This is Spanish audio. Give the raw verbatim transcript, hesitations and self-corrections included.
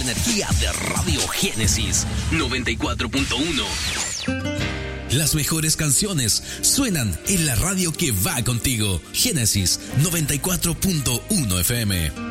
Energía de Radio Génesis noventa y cuatro punto uno. Las mejores canciones suenan en la radio que va contigo. Génesis noventa y cuatro punto uno F M.